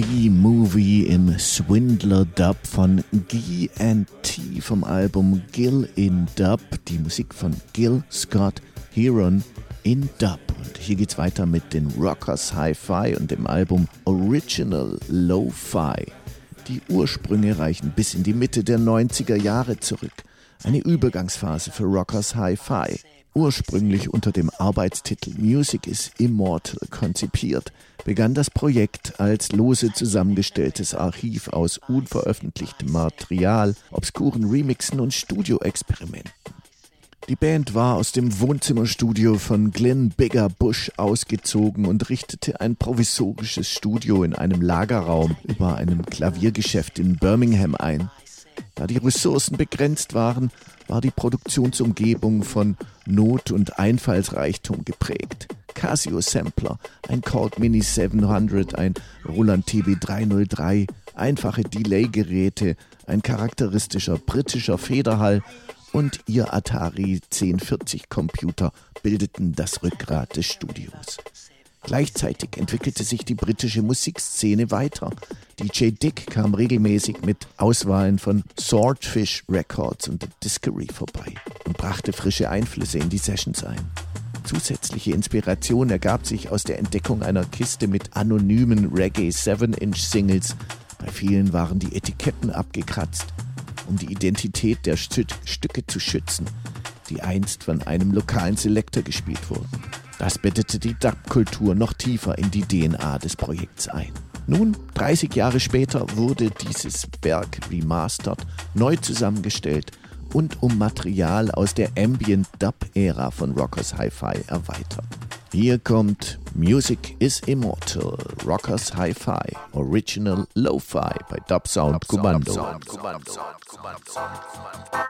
B-Movie im Swindler-Dub von G&T vom Album Gill in Dub. Die Musik von Gil Scott Heron in Dub. Und hier geht's weiter mit den Rockers Hi-Fi und dem Album Original Lo-Fi. Die Ursprünge reichen bis in die Mitte der 90er Jahre zurück. Eine Übergangsphase für Rockers Hi-Fi. Ursprünglich unter dem Arbeitstitel Music is Immortal konzipiert, begann das Projekt als lose zusammengestelltes Archiv aus unveröffentlichtem Material, obskuren Remixen und Studioexperimenten. Die Band war aus dem Wohnzimmerstudio von Glenn Bigger Bush ausgezogen und richtete ein provisorisches Studio in einem Lagerraum über einem Klaviergeschäft in Birmingham ein. Da die Ressourcen begrenzt waren, war die Produktionsumgebung von Not und Einfallsreichtum geprägt. Casio-Sampler, ein Korg Mini 700, ein Roland TB-303, einfache Delay-Geräte, ein charakteristischer britischer Federhall und ihr Atari 1040-Computer bildeten das Rückgrat des Studios. Gleichzeitig entwickelte sich die britische Musikszene weiter. DJ Dick kam regelmäßig mit Auswahlen von Swordfish Records und The Discovery vorbei und brachte frische Einflüsse in die Sessions ein. Zusätzliche Inspiration ergab sich aus der Entdeckung einer Kiste mit anonymen Reggae 7-Inch-Singles. Bei vielen waren die Etiketten abgekratzt, um die Identität der Stücke zu schützen, die einst von einem lokalen Selector gespielt wurden. Das bettete die Dub-Kultur noch tiefer in die DNA des Projekts ein. Nun, 30 Jahre später, wurde dieses Werk remastered, neu zusammengestellt und um Material aus der Ambient-Dub-Ära von Rockers Hi-Fi erweitert. Hier kommt Music is Immortal, Rockers Hi-Fi, Original Lo-Fi bei Dub Sound Kommando.